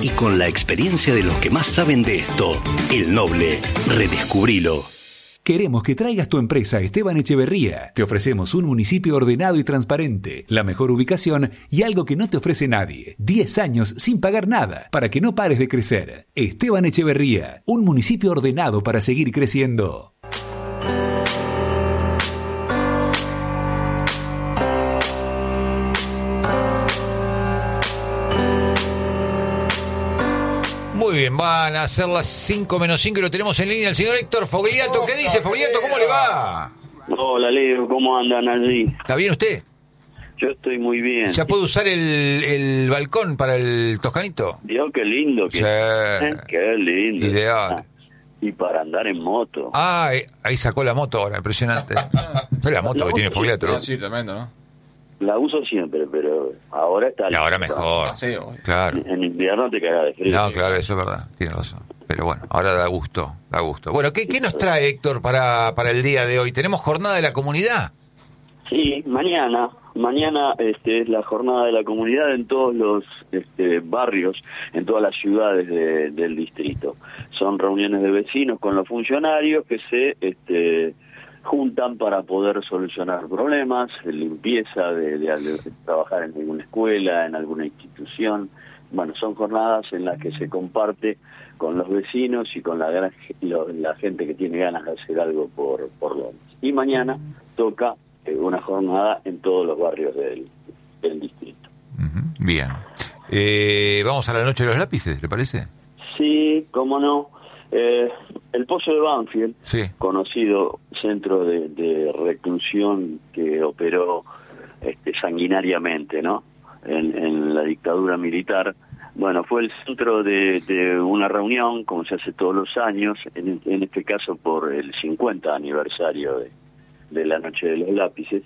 y con la experiencia de los que más saben de esto. El Noble, redescubrilo. Queremos que traigas tu empresa a Esteban Echeverría. Te ofrecemos un municipio ordenado y transparente, la mejor ubicación y algo que no te ofrece nadie. 10 años sin pagar nada, para que no pares de crecer. Esteban Echeverría, un municipio ordenado para seguir creciendo. Muy bien, van a ser las 5 menos 5 y lo tenemos en línea el señor Héctor Fogliato. ¿Qué dice, Fogliato? ¿Cómo le va? Hola, Leo, ¿cómo andan allí? ¿Está bien usted? Yo estoy muy bien. ¿Ya puede usar el balcón para el Toscanito? Dios, qué lindo que Sí. Qué lindo. Ideal. Y para andar en moto. Ah, ahí sacó la moto ahora, impresionante. Es la moto que tiene Fogliato, ¿no? Sí, tremendo, ¿no? La uso siempre, pero ahora está... Y ahora mejor. Paseo. Claro. En invierno te cagas de frío. No, claro, eso es verdad, tiene razón. Pero bueno, ahora da gusto, da gusto. Bueno, ¿qué nos trae Héctor para el día de hoy? ¿Tenemos jornada de la comunidad? Sí, mañana es la jornada de la comunidad en todos los barrios, en todas las ciudades del distrito. Son reuniones de vecinos con los funcionarios que se juntan para poder solucionar problemas, limpieza, de trabajar en alguna escuela, en alguna institución. Bueno, son jornadas en las que se comparte con los vecinos y con la gente que tiene ganas de hacer algo por Lomas. Y mañana toca una jornada en todos los barrios del distrito. Bien. Vamos a la noche de los lápices, ¿le parece? Sí, cómo no. El Pozo de Banfield, sí, conocido centro de reclusión que operó sanguinariamente, ¿no? En la dictadura militar. Bueno, fue el centro de una reunión, como se hace todos los años, en este caso por el 50 aniversario de la Noche de los Lápices,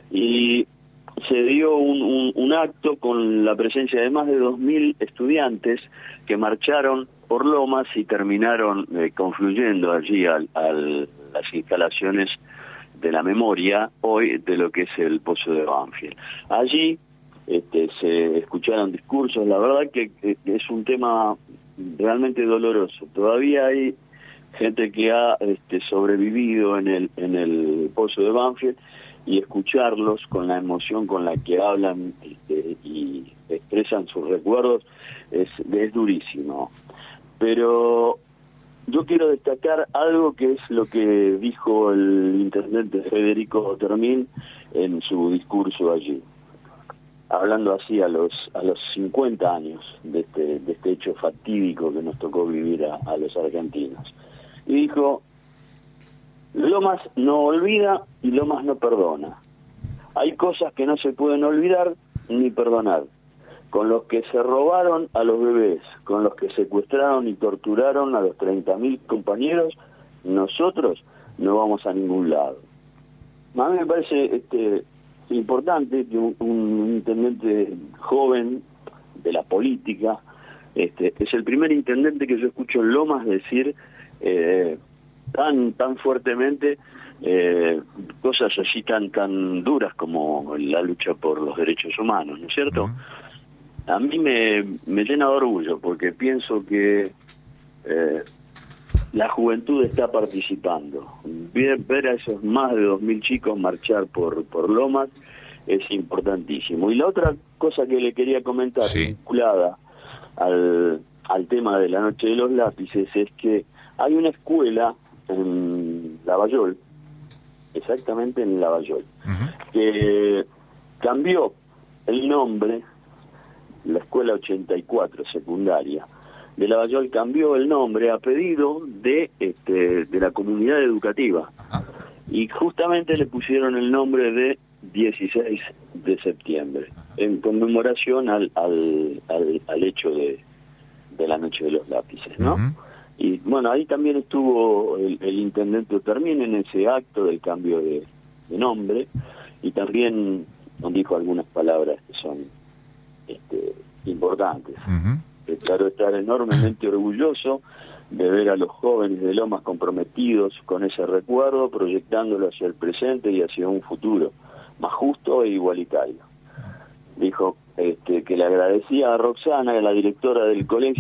y se dio un acto con la presencia de más de 2.000 estudiantes que marcharon por Lomas y terminaron confluyendo allí a las instalaciones de la memoria hoy de lo que es el Pozo de Banfield. Allí se escucharon discursos, la verdad que es un tema realmente doloroso. Todavía hay gente que ha sobrevivido en el Pozo de Banfield, y escucharlos con la emoción con la que hablan y expresan sus recuerdos es durísimo. Pero yo quiero destacar algo que es lo que dijo el intendente Federico Termín en su discurso allí, hablando así a los 50 años de este hecho fatídico que nos tocó vivir a los argentinos. Y dijo: Lomas no olvida y Lomas no perdona. Hay cosas que no se pueden olvidar ni perdonar. Con los que se robaron a los bebés, con los que secuestraron y torturaron a los 30.000 compañeros, nosotros no vamos a ningún lado. A mí me parece importante que un intendente joven de la política, es el primer intendente que yo escucho en Lomas decir tan fuertemente cosas así tan duras como la lucha por los derechos humanos, ¿no es cierto? A mí me llena de orgullo porque pienso que la juventud está participando. Ver a esos más de 2.000 chicos marchar por Lomas es importantísimo. Y la otra cosa que le quería comentar, sí, vinculada al tema de la Noche de los Lápices, es que hay una escuela en Lavallol, exactamente en Lavallol, que cambió el nombre, la escuela 84 secundaria de Lavallol cambió el nombre a pedido de la comunidad educativa, y justamente le pusieron el nombre de 16 de septiembre en conmemoración al hecho de la Noche de los Lápices, ¿no? Y bueno, ahí también estuvo el intendente Termín en ese acto del cambio de nombre, y también dijo algunas palabras que son importantes. Claro, estar enormemente orgulloso de ver a los jóvenes de Lomas comprometidos con ese recuerdo, proyectándolo hacia el presente y hacia un futuro más justo e igualitario. Dijo que le agradecía a Roxana, la directora del colegio,